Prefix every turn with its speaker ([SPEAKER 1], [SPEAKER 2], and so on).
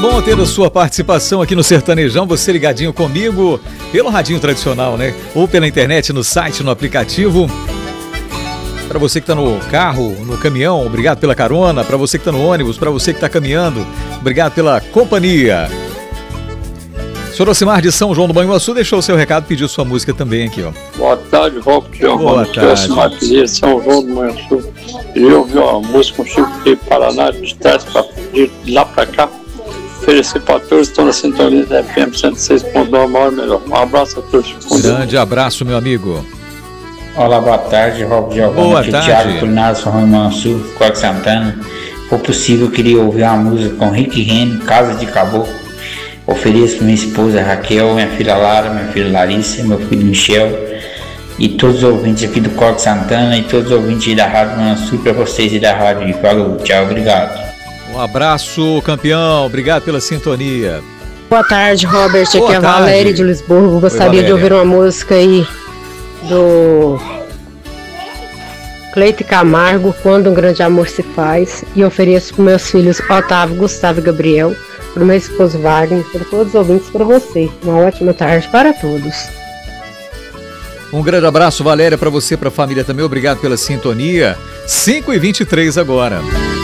[SPEAKER 1] bom ter a sua participação aqui no Sertanejão, você ligadinho comigo pelo radinho tradicional, né? Ou pela internet, no site, no aplicativo. Para você que está no carro, no caminhão, obrigado pela carona. Para você que está no ônibus, para você que está caminhando, obrigado pela companhia. Sorocimar de São João do Banhuaçu deixou o seu recado, pediu sua música também aqui, ó.
[SPEAKER 2] Boa tarde, Rob Giovanni.
[SPEAKER 1] Boa tarde.
[SPEAKER 2] Sorocimar de São João do Banhuaçu. Eu ouvi uma música com o Chico de Paraná, de trás de lá para cá. Oferecer para todos, estão na sintonia da FM 106.9, maior melhor. Um abraço a todos.
[SPEAKER 1] Grande abraço, meu amigo.
[SPEAKER 3] Olá, boa tarde, Rob Giovanni.
[SPEAKER 1] Boa
[SPEAKER 3] aqui
[SPEAKER 1] tarde.
[SPEAKER 3] Thiago Culinário, São João do Banhuaçu, Código Santana. Se for possível, eu queria ouvir uma música com Rick Renner, Casa de Caboclo. Ofereço para minha esposa Raquel, minha filha Lara, minha filha Larissa, meu filho Michel e todos os ouvintes aqui do Código Santana e todos os ouvintes da Rádio Banhuaçu, para vocês e da Rádio. Falou, tchau, obrigado.
[SPEAKER 1] Um abraço, campeão. Obrigado pela sintonia.
[SPEAKER 4] Boa tarde, Robert. Aqui é a Valéria de Lisboa. Gostaria de ouvir uma música aí do Cleito Camargo, Quando um Grande Amor se Faz. E ofereço para meus filhos Otávio, Gustavo e Gabriel, para o meu esposo Wagner, para todos os ouvintes, para você. Uma ótima tarde para todos.
[SPEAKER 1] Um grande abraço, Valéria, para você, para a família também. Obrigado pela sintonia. 5h23 agora.